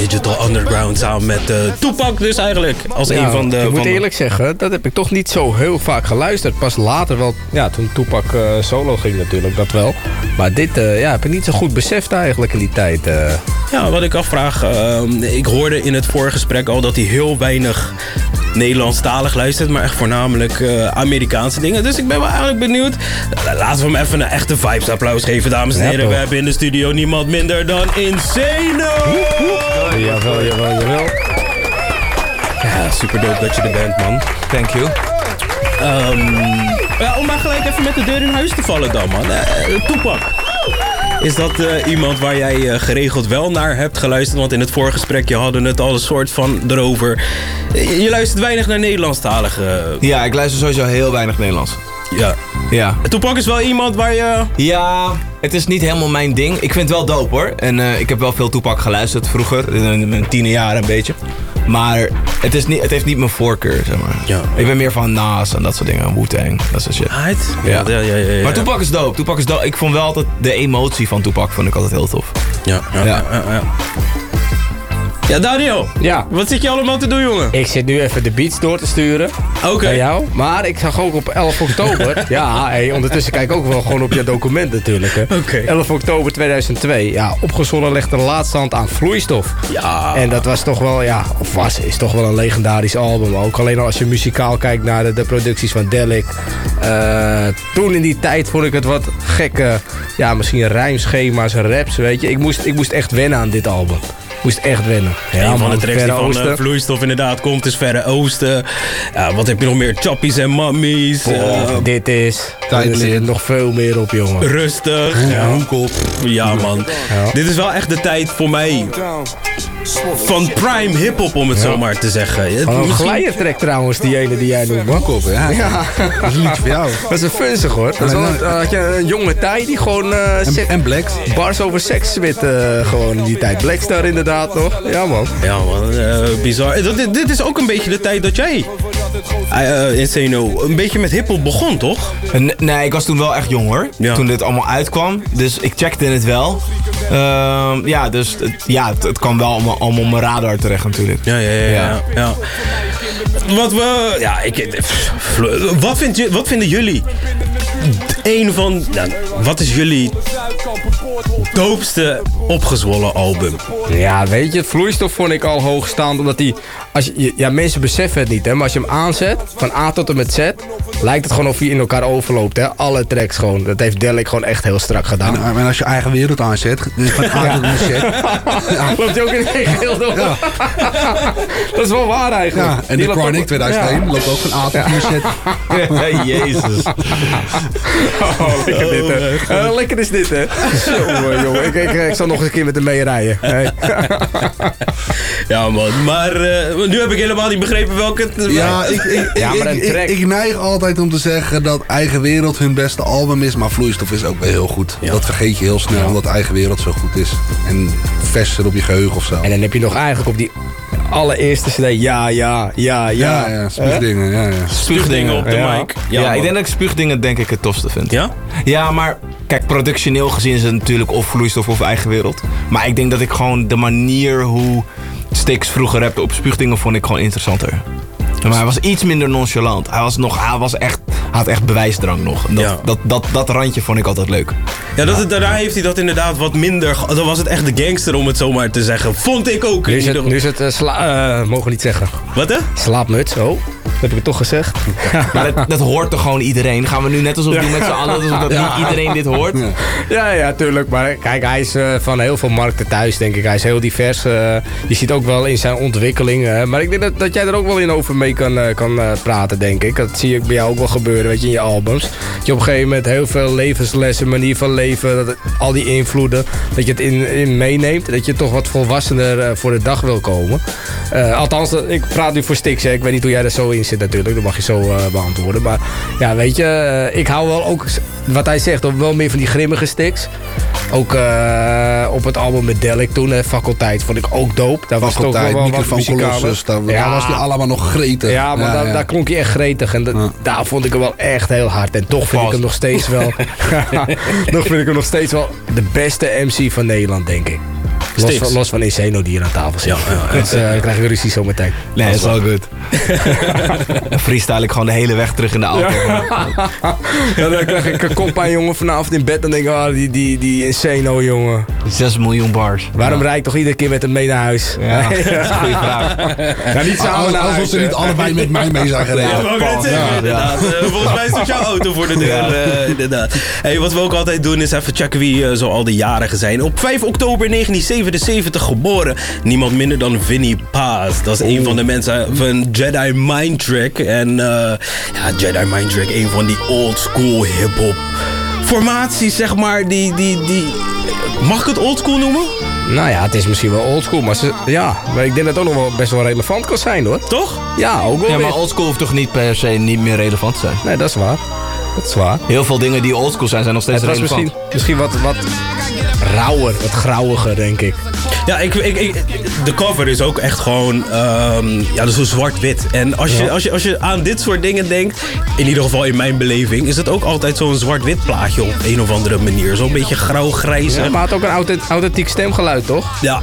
Digital Underground samen met Tupac dus eigenlijk. Als een van de... Ik moet eerlijk zeggen, dat heb ik toch niet zo heel vaak geluisterd. Pas later wel, ja, toen Tupac solo ging natuurlijk, dat wel. Maar dit heb ik niet zo goed beseft eigenlijk in die tijd. Ja, wat ik afvraag, ik hoorde in het voorgesprek al dat hij heel weinig Nederlandstalig luistert, maar echt voornamelijk Amerikaanse dingen. Dus ik ben wel eigenlijk benieuwd. Laten we hem even een echte vibes applaus geven, dames en heren. We hebben in de studio niemand minder dan Insano! Jawel. Ja, super dope dat je er bent, man. Thank you. Om maar gelijk even met de deur in huis te vallen dan, man. Tupac. Is dat iemand waar jij geregeld wel naar hebt geluisterd? Want in het voorgesprekje hadden het al een soort van erover. Je luistert weinig naar Nederlandstalige... Ja, ik luister sowieso heel weinig Nederlands. Ja. Tupac is wel iemand waar je... Ja, het is niet helemaal mijn ding. Ik vind het wel dope hoor. En ik heb wel veel Tupac geluisterd vroeger. In mijn tienerjaren een beetje. Maar het heeft niet mijn voorkeur, zeg maar. Ja. Ik ben meer van Nas en dat soort dingen. Wu-Tang, dat soort shit. Ja. Maar Tupac is dope. Ik vond wel altijd de emotie van Tupac vond ik altijd heel tof. Ja. Ja, Dario. Ja. Wat zit je allemaal te doen, jongen? Ik zit nu even de beats door te sturen. Oké. Bij jou. Maar ik zag ook op 11 oktober. Ondertussen kijk ik ook wel gewoon op je document natuurlijk. Oké. 11 oktober 2002. Ja, Opgezwollen legt de laatste hand aan Vloeistof. Ja. En dat was toch wel, is toch wel een legendarisch album. Ook alleen al als je muzikaal kijkt naar de producties van Delic. Toen in die tijd vond ik het wat gekke, misschien rijmschema's, raps, weet je. Ik moest echt wennen aan dit album. Moest echt wennen. Ja, een van de tracks die van Vloeistof inderdaad komt is Verre Oosten. Ja, wat heb je nog meer? Chappies en Mammies. Dit is... Er zit nog veel meer op, jongen. Rustig. Hoekop. Ja, man. Ja. Dit is wel echt de tijd voor mij van prime hiphop, om het zo maar te zeggen. Een glijertrack trouwens, die ene die jij noemt, man. Hoekop, ja. Dat is niet voor jou. Dat is een funzig, hoor. Dat is wel, had je een jonge tijd die gewoon... en Blacks. Bars over seks spit gewoon in die tijd. Blackstar inderdaad nog. Ja, man. Ja, man. Bizar. Dit is ook een beetje de tijd dat jij, Insano, een beetje met hiphop begon, toch? Nee, ik was toen wel echt jong, hoor. Ja. Toen dit allemaal uitkwam. Dus ik checkte het wel. Het kwam wel allemaal op mijn radar terecht natuurlijk. Ja. Wat vinden jullie? Wat is jullie doopste Opgezwollen album? Ja, weet je, Vloeistof vond ik al hoogstaand, omdat mensen beseffen het niet, hè, maar als je hem aanzet, van A tot en met Z, lijkt het gewoon of hij in elkaar overloopt, hè. Alle tracks gewoon. Dat heeft Delic gewoon echt heel strak gedaan. En als je eigen wereld aanzet, van A tot en met Z. Loopt je ook in één geheel door. Ja. Dat is wel waar eigenlijk. Ja, en de Chronic 2001 loopt ook van A tot en met Z. Jezus. Lekker dit, hè. Lekker is dit, hè. Jongen. Ik zal nog eens een keer met hem mee rijden. Hey. Ja, man. Maar nu heb ik helemaal niet begrepen welke... Ik neig altijd om te zeggen dat Eigen Wereld hun beste album is. Maar Vloeistof is ook wel heel goed. Ja. Dat vergeet je heel snel, omdat Eigen Wereld zo goed is. En verser op je geheugen of zo. En dan heb je nog eigenlijk op die allereerste CD... Ja. Spuugdingen, ja. Spuugdingen op de mic. Ja, ik denk dat ik Spuugdingen denk ik het tofste vind. Ja? Ja, maar kijk, productioneel gezien is het natuurlijk of Vloeistof of Eigen Wereld. Maar ik denk dat ik gewoon de manier hoe Stix vroeger rapte op Spuugdingen vond ik gewoon interessanter. Maar hij was iets minder nonchalant. Hij had echt bewijsdrang nog. Dat randje vond ik altijd leuk. Ja, daarna heeft hij dat inderdaad wat minder... Dan was het echt de gangster, om het zo maar te zeggen. Vond ik ook. Nu is het mogen we niet zeggen. Wat hè? Slaapmuts, heb ik het toch gezegd? Maar dat hoort toch gewoon iedereen? Gaan we nu net alsof doen met z'n allen, alsof dat niet iedereen dit hoort? Ja, tuurlijk. Maar kijk, hij is van heel veel markten thuis, denk ik. Hij is heel divers. Je ziet ook wel in zijn ontwikkeling. Maar ik denk dat jij er ook wel in over mee kan praten, denk ik. Dat zie ik bij jou ook wel gebeuren, weet je, in je albums. Dat je op een gegeven moment heel veel levenslessen, manier van leven, al die invloeden, dat je het in meeneemt. Dat je toch wat volwassener voor de dag wil komen. Althans, ik praat nu voor Stix, hè. Ik weet niet hoe jij er zo in zit natuurlijk. Dat mag je zo beantwoorden. Maar ja, weet je, ik hou wel ook, wat hij zegt, wel meer van die grimmige Stix. Ook op het album met Delic toen, Faculteit, vond ik ook dope. Daar was toch wel wat muzikaler. Daar was hij allemaal nog gretig. Ja, maar daar klonk hij echt gretig. En daar vond ik hem wel echt heel hard. En toch vind ik hem nog steeds wel... nog vind ik hem nog steeds wel de beste MC van Nederland, denk ik. Los van Inseno die hier aan tafel zit. Dus dan krijg ik ruzie zo meteen. Nee, dat is wel goed. Dan freestyle ik gewoon de hele weg terug in de auto. Dan krijg ik een kop aan, jongen, vanavond in bed. Dan denk ik, die Inseno, jongen. 6 miljoen bars. Waarom rijd ik toch iedere keer met hem mee naar huis? Ja, dat is een goede vraag. Niet samen naar huis. Alsof ze niet allebei met mij mee zijn gereden. Inderdaad. Volgens mij staat jouw auto voor de deur. Inderdaad. Hey, wat we ook altijd doen is even checken wie zo al de jarigen zijn. Op 5 oktober 1977 geboren. Niemand minder dan Vinnie Paz. Dat is een van de mensen van Jedi Mind Trick. En Jedi Mind Trick, een van die old school hip-hop formaties, zeg maar. Mag ik het old school noemen? Nou ja, het is misschien wel oldschool, maar ik denk dat het ook nog wel best wel relevant kan zijn, hoor. Toch? Ja, ook wel. Ja, maar oldschool hoeft toch niet per se niet meer relevant te zijn? Nee, dat is waar. Dat is waar. Heel veel dingen die oldschool zijn nog steeds relevant. Het was misschien wat rauwer, wat grauwiger, denk ik. Ja, de cover is ook echt gewoon dus zo zwart-wit. En als je aan dit soort dingen denkt, in ieder geval in mijn beleving, is het ook altijd zo'n zwart-wit plaatje op een of andere manier. Zo'n beetje grauw-grijs. Ja, maar het had ook een authentiek stemgeluid, toch? Ja,